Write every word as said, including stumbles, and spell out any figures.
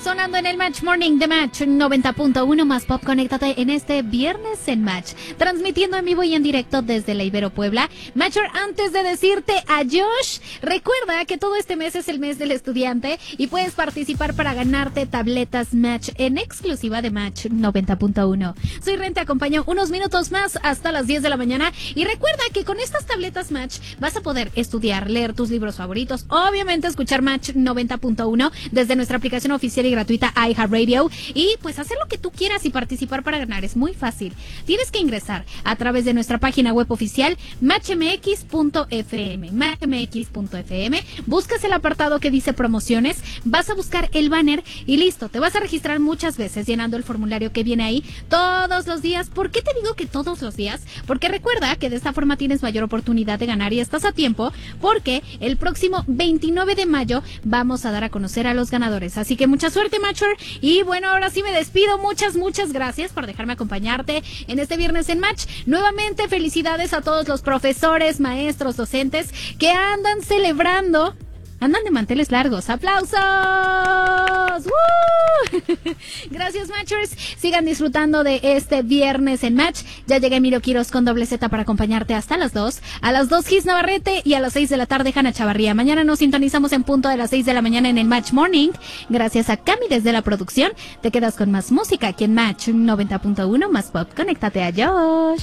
Sonando en el Match Morning de Match noventa punto uno más Pop, conéctate en este viernes en Match, transmitiendo en vivo y en directo desde la Ibero Puebla. Matcher, antes de decirte adiós, recuerda que todo este mes es el mes del estudiante y puedes participar para ganarte tabletas Match en exclusiva de Match noventa punto uno. Soy Ren, te acompaño unos minutos más hasta las diez de la mañana y recuerda que con estas tabletas Match vas a poder estudiar, leer tus libros favoritos, obviamente escuchar Match noventa punto uno desde nuestra aplicación oficial y gratuita iHeartRadio y pues hacer lo que tú quieras y participar para ganar. Es muy fácil. Tienes que ingresar a través de nuestra página web oficial match m x punto f m, match m x punto f m, buscas el apartado que dice promociones, vas a buscar el banner y listo, te vas a registrar muchas veces llenando el formulario que viene ahí todos los días. ¿Por qué te digo que todos los días? Porque recuerda que de esta forma tienes mayor oportunidad de ganar y estás a tiempo porque el próximo veintinueve de mayo vamos a dar a conocer a los ganadores. Así que mucha suerte, Matcher. Y bueno, ahora sí me despido. Muchas, muchas gracias por dejarme acompañarte en este viernes en Match. Nuevamente, felicidades a todos los profesores, maestros, docentes que andan celebrando. Andan de manteles largos. ¡Aplausos! ¡Woo! Gracias, Matchers. Sigan disfrutando de este viernes en Match. Ya llegué Miro Quiros con doble Z para acompañarte hasta las dos. A las dos, Gis Navarrete. Y a las seis de la tarde, Hanna Chavarría. Mañana nos sintonizamos en punto de las seis de la mañana en el Match Morning. Gracias a Cami desde la producción. Te quedas con más música aquí en Match noventa punto uno más Pop. Conéctate a Josh.